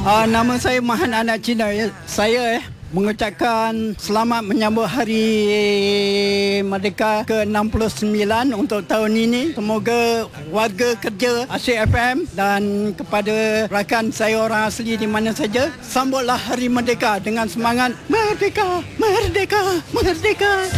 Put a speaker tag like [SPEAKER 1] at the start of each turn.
[SPEAKER 1] Nama saya Mahan Anak Cina. Saya mengucapkan selamat menyambut Hari Merdeka ke-69 untuk tahun ini. Semoga warga kerja Asyik FM dan kepada rakan saya orang asli di mana saja, sambutlah Hari Merdeka dengan semangat Merdeka, Merdeka, Merdeka.